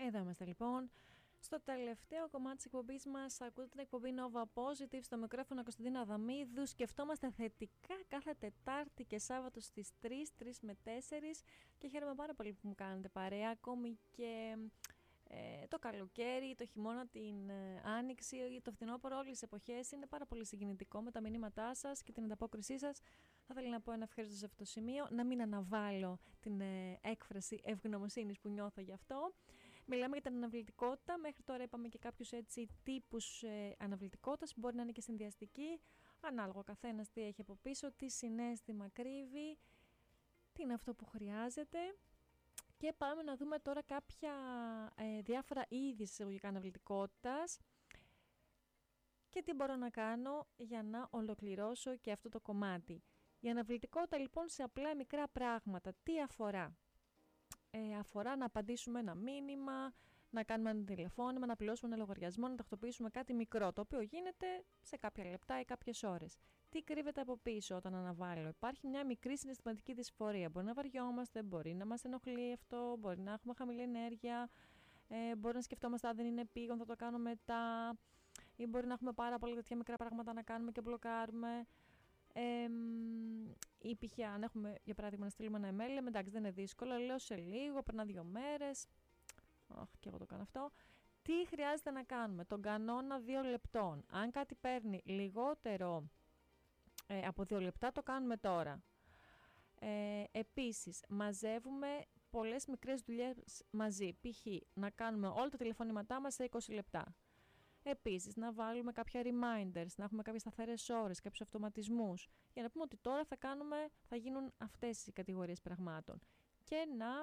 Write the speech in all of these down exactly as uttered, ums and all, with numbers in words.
Εδώ είμαστε λοιπόν. Στο τελευταίο κομμάτι της εκπομπής μας ακούτε την εκπομπή Nova Positive, στο μικρόφωνο Κωνσταντίνα Αδαμίδου. Σκεφτόμαστε θετικά κάθε Τετάρτη και Σάββατο στις τρεις, τρεις με τέσσερις και χαίρομαι πάρα πολύ που μου κάνετε παρέα, ακόμη και ε, το καλοκαίρι, το χειμώνα, την ε, άνοιξη, το φθινόπωρο, όλες τις εποχές. Είναι πάρα πολύ συγκινητικό με τα μηνύματά σας και την ανταπόκρισή σας. Θα ήθελα να πω ένα ευχαριστώ σε αυτό το σημείο, να μην αναβάλω την ε, έκφραση ευγνωμοσύνης που νιώθω γι' αυτό. Μιλάμε για την αναβλητικότητα. Μέχρι τώρα είπαμε και κάποιους έτσι τύπους ε, αναβλητικότητας που μπορεί να είναι και συνδυαστική. Ανάλογα ο καθένας τι έχει από πίσω, τι συναίσθημα κρύβει, τι είναι αυτό που χρειάζεται. Και πάμε να δούμε τώρα κάποια ε, διάφορα είδη εισαγωγικά αναβλητικότητας και τι μπορώ να κάνω για να ολοκληρώσω και αυτό το κομμάτι. Η αναβλητικότητα λοιπόν σε απλά μικρά πράγματα. Τι αφορά? Ε, αφορά να απαντήσουμε ένα μήνυμα, να κάνουμε ένα τηλεφώνημα, να πληρώσουμε ένα λογαριασμό, να τακτοποιήσουμε κάτι μικρό, το οποίο γίνεται σε κάποια λεπτά ή κάποιες ώρες. Τι κρύβεται από πίσω όταν αναβάλω? Υπάρχει μια μικρή συναισθηματική δυσφορία. Μπορεί να βαριόμαστε, μπορεί να μας ενοχλεί αυτό, μπορεί να έχουμε χαμηλή ενέργεια, ε, μπορεί να σκεφτόμαστε αν δεν είναι επίγον, θα το κάνω μετά, ή μπορεί να έχουμε πάρα πολλά τέτοια μικρά πράγματα να κάνουμε και μπλοκάρουμε. Ε, ή π.χ. αν έχουμε για παράδειγμα να στείλουμε ένα email, λέμε εντάξει δεν είναι δύσκολο, λέω σε λίγο, περνά δύο μέρες. Αχ, και εγώ το κάνω αυτό. Τι χρειάζεται να κάνουμε? Τον κανόνα δύο λεπτών. Αν κάτι παίρνει λιγότερο ε, από δύο λεπτά, το κάνουμε τώρα. Ε, επίσης, μαζεύουμε πολλές μικρές δουλειές μαζί. Π.χ. να κάνουμε όλα τα τηλεφωνήματά μας σε είκοσι λεπτά. Επίσης, να βάλουμε κάποια reminders, να έχουμε κάποιες σταθερές ώρες, κάποιους αυτοματισμούς, για να πούμε ότι τώρα θα, κάνουμε, θα γίνουν αυτές οι κατηγορίες πραγμάτων. Και να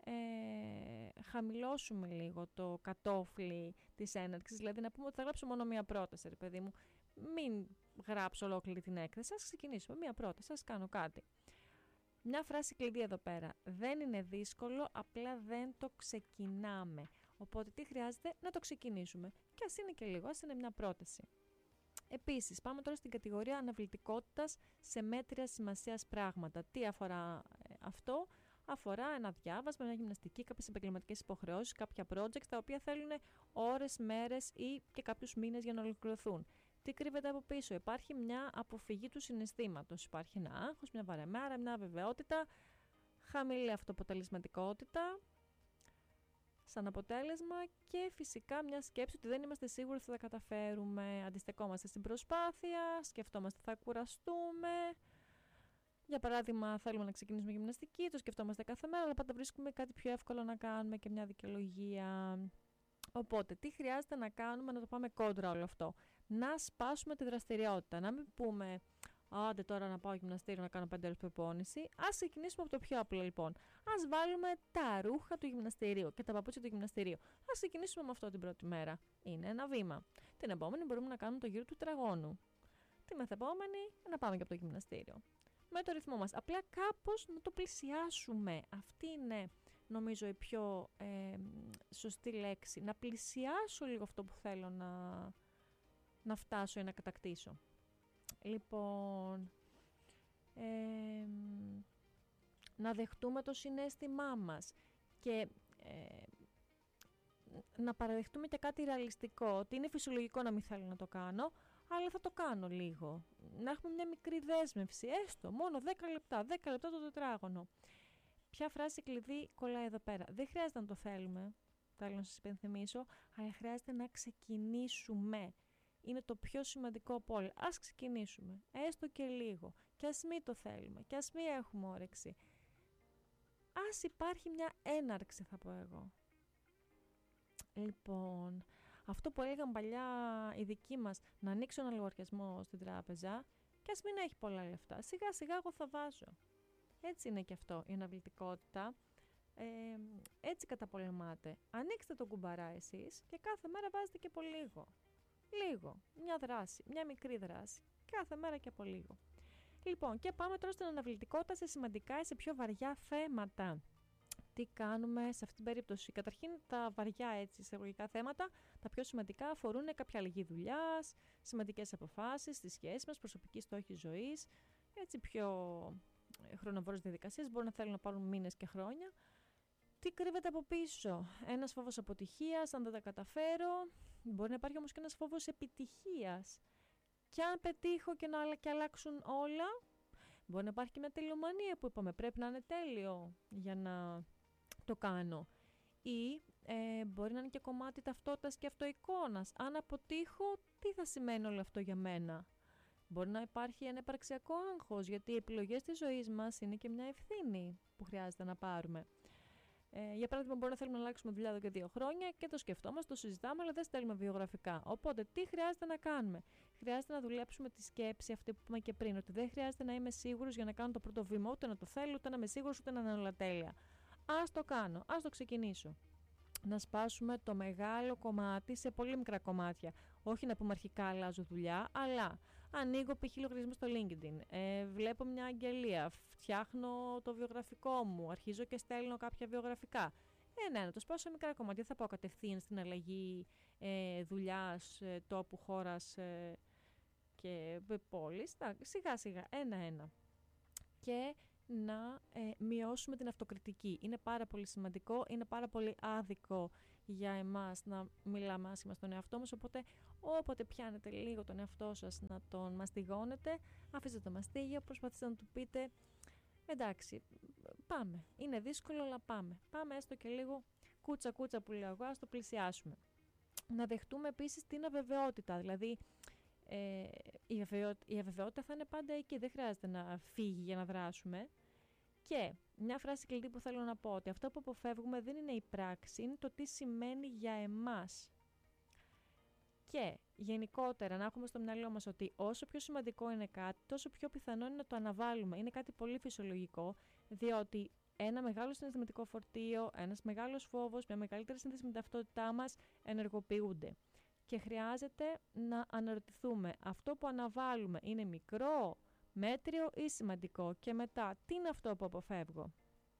ε, χαμηλώσουμε λίγο το κατόφλι της έναρξης, δηλαδή να πούμε ότι θα γράψω μόνο μία πρόταση, ρε παιδί μου. Μην γράψω ολόκληρη την έκθεση, ας ξεκινήσουμε μία πρόταση, ας κάνω κάτι. Μια φράση κλειδί εδώ πέρα. Δεν είναι δύσκολο, απλά δεν το ξεκινάμε. Οπότε τι χρειάζεται? Να το ξεκινήσουμε. Και ας είναι και λίγο, ας είναι μια πρόταση. Επίσης, πάμε τώρα στην κατηγορία αναβλητικότητας σε μέτρια σημασίας πράγματα. Τι αφορά ε, αυτό? Αφορά ένα διάβασμα, μια γυμναστική, κάποιες επαγγελματικές υποχρεώσεις, κάποια projects τα οποία θέλουν ώρες, μέρες ή και κάποιους μήνες για να ολοκληρωθούν. Τι κρύβεται από πίσω? Υπάρχει μια αποφυγή του συναισθήματος. Υπάρχει ένα άγχος, μια βαρεμάρα, μια αβεβαιότητα, χαμηλή αυτοποτελεσματικότητα σαν αποτέλεσμα και φυσικά μια σκέψη ότι δεν είμαστε σίγουροι ότι θα τα καταφέρουμε. Αντιστεκόμαστε στην προσπάθεια, σκεφτόμαστε θα κουραστούμε. Για παράδειγμα, θέλουμε να ξεκινήσουμε γυμναστική, το σκεφτόμαστε κάθε μέρα, αλλά πάντα βρίσκουμε κάτι πιο εύκολο να κάνουμε και μια δικαιολογία. Οπότε, τι χρειάζεται να κάνουμε, να το πάμε κόντρα όλο αυτό? Να σπάσουμε τη δραστηριότητα. Να μην πούμε, άντε τώρα να πάω γυμναστήριο να κάνω πέντε ώρες προπόνηση. Ας ξεκινήσουμε από το πιο απλό λοιπόν. Ας βάλουμε τα ρούχα του γυμναστηρίου και τα παπούτσια του γυμναστηρίου. Ας ξεκινήσουμε με αυτό την πρώτη μέρα. Είναι ένα βήμα. Την επόμενη μπορούμε να κάνουμε το γύρο του τετραγώνου. Τη μεθεπόμενη να πάμε και από το γυμναστήριο. Με το ρυθμό μας. Απλά κάπως να το πλησιάσουμε. Αυτή είναι νομίζω η πιο ε, σωστή λέξη. Να πλησιάσω λίγο αυτό που θέλω να, να φτάσω ή να κατακτήσω. Λοιπόν, ε, να δεχτούμε το συναίσθημά μας και ε, να παραδεχτούμε και κάτι ρεαλιστικό, ότι είναι φυσιολογικό να μην θέλω να το κάνω, αλλά θα το κάνω λίγο. Να έχουμε μια μικρή δέσμευση, έστω μόνο δέκα λεπτά, δέκα λεπτά το τετράγωνο. Ποια φράση κλειδί κολλάει εδώ πέρα? Δεν χρειάζεται να το θέλουμε, θέλω να σας υπενθυμίσω, αλλά χρειάζεται να ξεκινήσουμε. Είναι το πιο σημαντικό από όλα. Ας ξεκινήσουμε, έστω και λίγο. Και ας μην το θέλουμε, και ας μην έχουμε όρεξη. Ας υπάρχει μια έναρξη, θα πω εγώ. Λοιπόν, αυτό που έλεγαν παλιά οι δικοί μας, να ανοίξω ένα λογαριασμό στην τράπεζα και ας μην έχει πολλά λεφτά. Σιγά σιγά εγώ θα βάζω. Έτσι είναι και αυτό η αναβλητικότητα. Ε, έτσι καταπολεμάται. Ανοίξτε το κουμπαρά εσείς και κάθε μέρα βάζετε και από λίγο. Λίγο, μια δράση, μια μικρή δράση. Κάθε μέρα και από λίγο. Λοιπόν, και πάμε τώρα στην αναβλητικότητα σε σημαντικά ή σε πιο βαριά θέματα. Τι κάνουμε σε αυτήν την περίπτωση? Καταρχήν, τα βαριά έτσι εισαγωγικά θέματα, τα πιο σημαντικά αφορούν κάποια αλλαγή δουλειάς, σημαντικές αποφάσεις στη σχέση μας, προσωπική στόχη ζωής, έτσι πιο χρονοβόρες διαδικασίες, μπορεί να θέλουν να πάρουν μήνες και χρόνια. τι κρύβεται από πίσω. Ένας φόβος αποτυχίας, αν δεν τα καταφέρω. Μπορεί να υπάρχει όμως και ένας φόβος επιτυχίας. Και αν πετύχω και να και αλλάξουν όλα, μπορεί να υπάρχει και μια τελειομανία που είπαμε πρέπει να είναι τέλειο για να το κάνω. Ή ε, μπορεί να είναι και κομμάτι ταυτότητας και αυτοεικόνας. Αν αποτύχω, τι θα σημαίνει όλο αυτό για μένα. Μπορεί να υπάρχει ένα υπαρξιακό άγχος, γιατί οι επιλογές της ζωής μας είναι και μια ευθύνη που χρειάζεται να πάρουμε. Ε, για παράδειγμα, μπορεί να θέλουμε να αλλάξουμε δουλειά εδώ και δύο χρόνια και το σκεφτόμαστε, το συζητάμε, αλλά δεν στέλνουμε βιογραφικά. Οπότε, τι χρειάζεται να κάνουμε. Χρειάζεται να δουλέψουμε τη σκέψη αυτή που είπαμε και πριν, ότι δεν χρειάζεται να είμαι σίγουρος για να κάνω το πρώτο βήμα, ούτε να το θέλω, ούτε να είμαι σίγουρος, ούτε να είναι όλα τέλεια. Ας το κάνω, ας το ξεκινήσω. Να σπάσουμε το μεγάλο κομμάτι σε πολύ μικρά κομμάτια. Όχι να πούμε αρχικά αλλάζω δουλειά, αλλά ανοίγω π.χ. λογαριασμό στο LinkedIn, ε, βλέπω μια αγγελία, φτιάχνω το βιογραφικό μου, αρχίζω και στέλνω κάποια βιογραφικά. Ε, ναι, να το σπάσω σε μικρά κομμάτια. Δεν θα πάω κατευθείαν στην αλλαγή ε, δουλειάς, ε, τόπου, χώρας ε, και πόλης. Σιγά σιγά, ένα-ένα. Και να ε, μειώσουμε την αυτοκριτική. Είναι πάρα πολύ σημαντικό, είναι πάρα πολύ άδικο για εμάς να μιλάμε άσχημα στον εαυτό μας, οπότε όποτε πιάνετε λίγο τον εαυτό σας να τον μαστιγώνετε, αφήστε το μαστίγιο, προσπαθήστε να του πείτε εντάξει, πάμε, είναι δύσκολο αλλά πάμε, πάμε έστω και λίγο κούτσα κούτσα που λέω εγώ, ας το πλησιάσουμε. Να δεχτούμε επίσης την αβεβαιότητα, δηλαδή ε, η, αβεβαιότητα, η αβεβαιότητα θα είναι πάντα εκεί, δεν χρειάζεται να φύγει για να δράσουμε. Και μια φράση κλειδί που θέλω να πω, ότι αυτό που αποφεύγουμε δεν είναι η πράξη, είναι το τι σημαίνει για εμάς. Και γενικότερα να έχουμε στο μυαλό μας ότι όσο πιο σημαντικό είναι κάτι, τόσο πιο πιθανό είναι να το αναβάλουμε. Είναι κάτι πολύ φυσιολογικό, διότι ένα μεγάλο συναισθηματικό φορτίο, ένας μεγάλος φόβος, μια μεγαλύτερη σύνδεση με την ταυτότητά μας ενεργοποιούνται. Και χρειάζεται να αναρωτηθούμε, αυτό που αναβάλουμε είναι μικρό, μέτριο ή σημαντικό, και μετά τι είναι αυτό που αποφεύγω.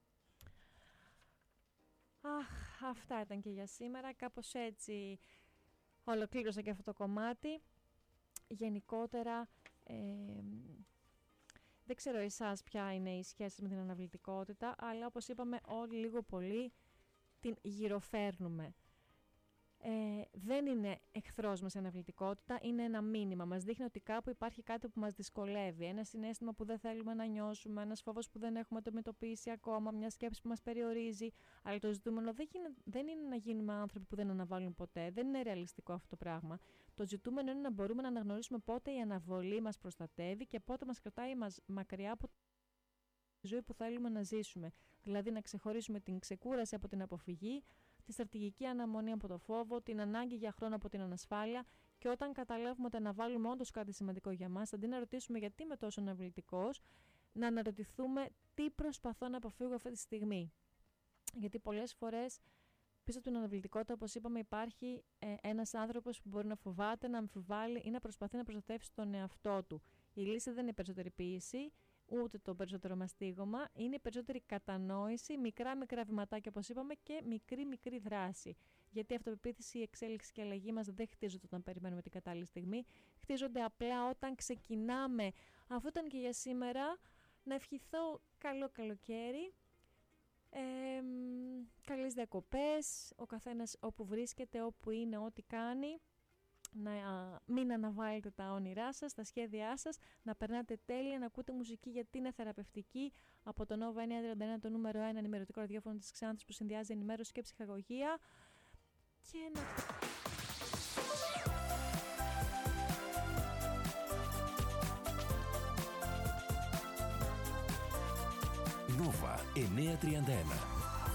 Αχ, αυτά ήταν και για σήμερα, κάπως έτσι ολοκλήρωσα και αυτό το κομμάτι. Γενικότερα ε, δεν ξέρω εσάς ποια είναι η σχέση με την αναβλητικότητα, αλλά όπως είπαμε όλοι λίγο πολύ την γυροφέρνουμε. Ε, δεν είναι εχθρός μας η αναβλητικότητα, είναι ένα μήνυμα. Μας δείχνει ότι κάπου υπάρχει κάτι που μας δυσκολεύει, ένα συναίσθημα που δεν θέλουμε να νιώσουμε, ένας φόβος που δεν έχουμε αντιμετωπίσει ακόμα, μια σκέψη που μας περιορίζει. Αλλά το ζητούμενο δεν, γίνε, δεν είναι να γίνουμε άνθρωποι που δεν αναβάλουν ποτέ, δεν είναι ρεαλιστικό αυτό το πράγμα. Το ζητούμενο είναι να μπορούμε να αναγνωρίσουμε πότε η αναβολή μας προστατεύει και πότε μας κρατάει μας μακριά από τη ζωή που θέλουμε να ζήσουμε. Δηλαδή να ξεχωρίσουμε την ξεκούραση από την αποφυγή, τη στρατηγική αναμονή από το φόβο, την ανάγκη για χρόνο από την ανασφάλεια, και όταν καταλάβουμε ότι αναβάλουμε όντως κάτι σημαντικό για μας, αντί να ρωτήσουμε γιατί είμαι τόσο αναβλητικός, να αναρωτηθούμε τι προσπαθώ να αποφύγω αυτή τη στιγμή. Γιατί πολλές φορές πίσω από την αναβλητικότητα, όπως είπαμε, υπάρχει ε, ένας άνθρωπος που μπορεί να φοβάται, να αμφιβάλλει ή να προσπαθεί να προστατεύσει τον εαυτό του. Η λύση δεν είναι η περισσότερη ποίηση, ούτε το περισσότερο μαστίγωμα, είναι η περισσότερη κατανόηση, μικρά μικρά βηματάκια όπως είπαμε και μικρή μικρή δράση. Γιατί η αυτοπεποίθηση, η εξέλιξη και η αλλαγή μας δεν χτίζονται όταν περιμένουμε την κατάλληλη στιγμή, χτίζονται απλά όταν ξεκινάμε. Αυτό ήταν και για σήμερα. Να ευχηθώ καλό καλοκαίρι, ε, καλές διακοπές, ο καθένας όπου βρίσκεται, όπου είναι, ό,τι κάνει. Να μην αναβάλλετε τα όνειρά σας, τα σχέδιά σας, να περνάτε τέλεια, να ακούτε μουσική γιατί είναι θεραπευτική, από το Nova εννιακόσια τριάντα ένα, το νούμερο ένα ενημερωτικό ραδιόφωνο της Ξάνθης που συνδυάζει ενημέρωση και ψυχαγωγία. Και να... Nova εννιακόσια τριάντα ένα.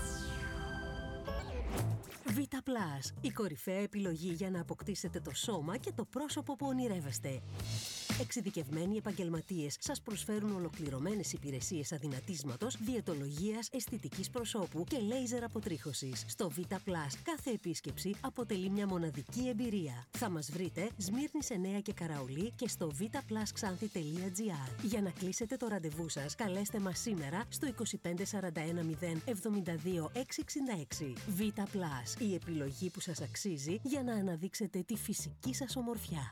Β+, η κορυφαία επιλογή για να αποκτήσετε το σώμα και το πρόσωπο που ονειρεύεστε. Εξειδικευμένοι επαγγελματίες σας προσφέρουν ολοκληρωμένες υπηρεσίες αδυνατίσματος, διαιτολογίας, αισθητικής προσώπου και λέιζερ αποτρίχωσης. Στο Β+, κάθε επίσκεψη αποτελεί μια μοναδική εμπειρία. Θα μας βρείτε Σμύρνης εννέα και Καραουλή και στο βπλασξάνθη τελεία τζι άρ. Για να κλείσετε το ραντεβού σας, καλέστε μας σήμερα στο είκοσι πέντε σαράντα ένα μηδέν εβδομήντα δύο εξακόσια εξήντα έξι. Β+, η επιλογή που σας αξίζει για να αναδείξετε τη φυσική σας ομορφιά.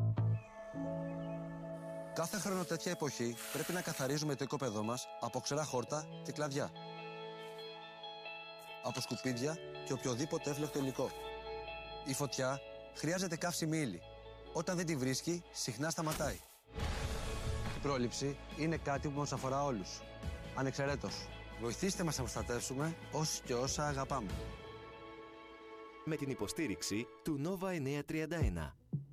Κάθε χρόνο τέτοια εποχή πρέπει να καθαρίζουμε το οικόπεδό μας από ξερά χόρτα και κλαδιά. από σκουπίδια και οποιοδήποτε εύλογο υλικό. Η φωτιά χρειάζεται καύσιμη ύλη. Όταν δεν τη βρίσκει, συχνά σταματάει. Η πρόληψη είναι κάτι που μας αφορά όλους, ανεξαιρέτως. Βοηθήστε μας να προστατεύσουμε όσους και όσα αγαπάμε. Με την υποστήριξη του Nova εννιακόσια τριάντα ένα.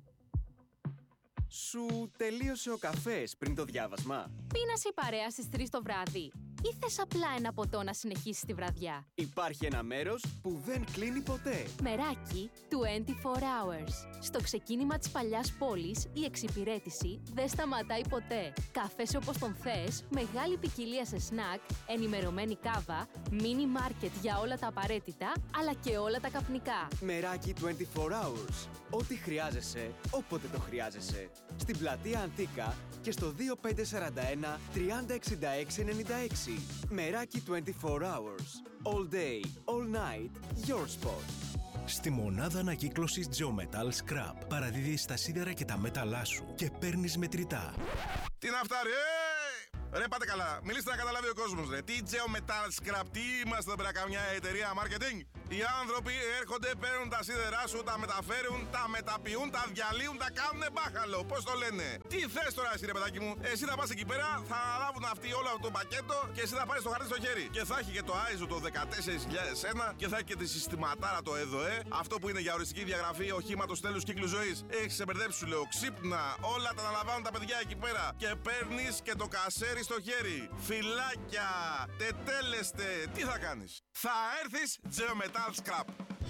Σου τελείωσε ο καφές πριν το διάβασμα? Πίνας η παρέα στις τρεις το βράδυ ή θες απλά ένα ποτό να συνεχίσεις τη βραδιά? Υπάρχει ένα μέρος που δεν κλείνει ποτέ. Μεράκι είκοσι τέσσερις hours. Στο ξεκίνημα της παλιάς πόλης, η εξυπηρέτηση δεν σταματάει ποτέ. Καφές όπως τον θες, μεγάλη ποικιλία σε σνακ, ενημερωμένη κάβα, μίνι μάρκετ για όλα τα απαραίτητα, αλλά και όλα τα καπνικά. Μεράκι είκοσι τέσσερις hours. Ό,τι χρειάζεσαι, όποτε το χρειάζεσαι. Στην πλατεία Αντίκα και στο δύο πέντε τέσσερα ένα τριάντα εξήντα έξι ενενήντα έξι. Μεράκι είκοσι τέσσερις hours. All day, all night, your spot. Στη μονάδα ανακύκλωσης Geometal Scrap παραδίδεις τα σίδερα και τα μέταλλά σου και παίρνεις μετρητά. Τι να φτάρει, ε! Ρε πάτε καλά, μιλήστε να καταλάβει ο κόσμος, ρε. Τι Geometal Scrap, τι είμαστε εδώ πέρα, καμιά εταιρεία marketing? Οι άνθρωποι έρχονται, παίρνουν τα σίδερά σου, τα μεταφέρουν, τα μεταποιούν, τα διαλύουν, τα κάνουν μπάχαλο. Πώς το λένε? Τι θες τώρα εσύ, ρε παιδάκι μου? Εσύ θα πας εκεί πέρα, θα αναλάβουν αυτοί όλο αυτό το πακέτο και εσύ θα πάρεις το χαρτί στο χέρι. Και θα έχει και το άι ες ο το δεκατέσσερα χιλιάδες ένα και θα έχει και τη συστηματάρα το ΕΔΟΕ, αυτό που είναι για οριστική διαγραφή οχήματος τέλους κύκλου ζωής. Έχεις ξεμπερδέψει, σου λέω, ξύπνα. Όλα τα αναλαμβάνουν τα παιδιά εκεί πέρα. Και παίρνεις και το κασέρι στο χέρι. Φυλάκια, τετέλεστε, τι θα κάνεις? Θα έρθεις Geometal Scrap.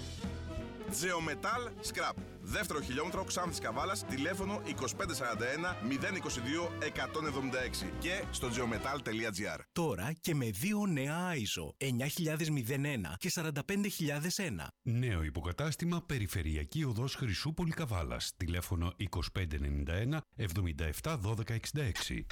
Geometal Scrap. Δεύτερο χιλιόμετρο Ξάνθης Καβάλας, τηλέφωνο είκοσι πέντε σαράντα ένα μηδέν είκοσι δύο εκατόν εβδομήντα έξι και στο geometal τελεία gr. Τώρα και με δύο νέα άι ες ο εννιά χιλιάδες ένα και σαράντα πέντε χιλιάδες ένα. Νέο υποκατάστημα Περιφερειακή Οδός Χρυσούπολη Καβάλας. Τηλέφωνο είκοσι πέντε ενενήντα ένα εβδομήντα επτά δώδεκα εξήντα έξι.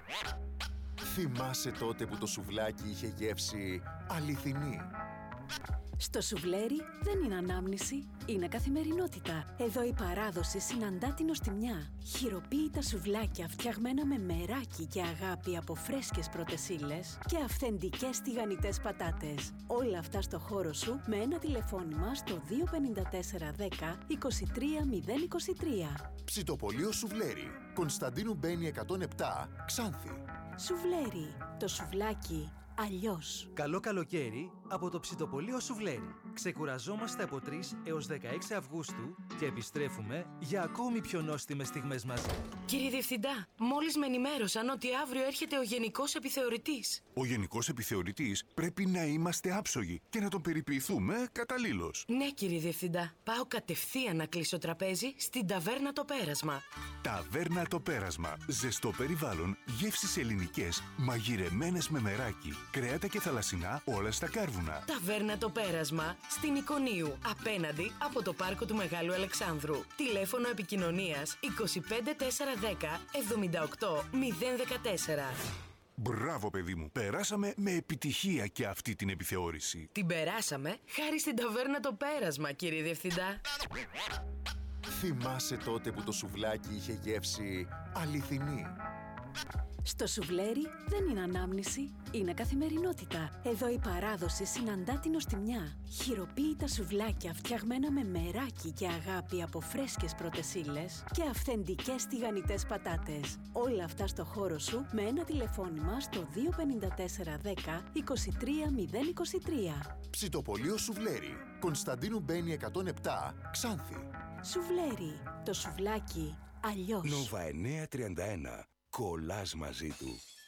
Θυμάσαι τότε που το σουβλάκι είχε γεύση αληθινή? Στο σουβλέρι δεν είναι ανάμνηση, είναι καθημερινότητα. Εδώ η παράδοση συναντά την νοστιμιά. Χειροποίητα σουβλάκια φτιαγμένα με μεράκι και αγάπη από φρέσκες πρώτες ύλες και αυθεντικές τηγανιτές πατάτες. Όλα αυτά στο χώρο σου με ένα τηλεφώνημα στο δύο πέντε τέσσερα δέκα είκοσι τρία μηδέν είκοσι τρία. Ψητοπολείο Σουβλέρι, Κωνσταντίνου Μπένη εκατόν επτά, Ξάνθη. Σουβλέρι, το σουβλάκι αλλιώς. Καλό καλοκαίρι από το Ψητοπολείο Σουβλέρι. Ξεκουραζόμαστε από τρεις έως δεκαέξι Αυγούστου και επιστρέφουμε για ακόμη πιο νόστιμες στιγμές μαζί. Κύριε Διευθυντά, μόλις με ενημέρωσαν ότι αύριο έρχεται ο Γενικός Επιθεωρητής. Ο Γενικός Επιθεωρητής πρέπει να είμαστε άψογοι και να τον περιποιηθούμε καταλήλως. Ναι, κύριε Διευθυντά. Πάω κατευθείαν να κλείσω τραπέζι στην Ταβέρνα Το Πέρασμα. Ταβέρνα Το Πέρασμα. Ζεστό περιβάλλον, γεύσεις ελληνικές, μαγειρεμένες με μεράκι, κρέατα και θαλασσινά, όλα στα κάρβουνα. Ταβέρνα Το Πέρασμα, στην Εικονίου, απέναντι από το πάρκο του Μεγάλου Αλεξάνδρου. Τηλέφωνο επικοινωνίας είκοσι πέντε τέσσερα δέκα εβδομήντα οκτώ μηδέν δεκατέσσερα. Μπράβο, παιδί μου. Περάσαμε με επιτυχία και αυτή την επιθεώρηση. Την περάσαμε χάρη στην Ταβέρνα Το Πέρασμα, κύριε Διευθυντά. Θυμάσαι τότε που το σουβλάκι είχε γεύση αληθινή? Στο σουβλέρι δεν είναι ανάμνηση, είναι καθημερινότητα. Εδώ η παράδοση συναντά την νοστιμιά. Χειροποίητα σουβλάκια φτιαγμένα με μεράκι και αγάπη από φρέσκες πρώτες ύλες και αυθεντικές τηγανιτές πατάτες. Όλα αυτά στο χώρο σου με ένα τηλεφώνημα στο δύο πέντε τέσσερα δέκα είκοσι τρία μηδέν είκοσι τρία. Ψητοπολείο Σουβλέρι, Κωνσταντίνου Μπένη εκατόν επτά, Ξάνθη. Σουβλέρι, το σουβλάκι αλλιώς. Nova εννιακόσια τριάντα ένα. Κολλάς μαζί του.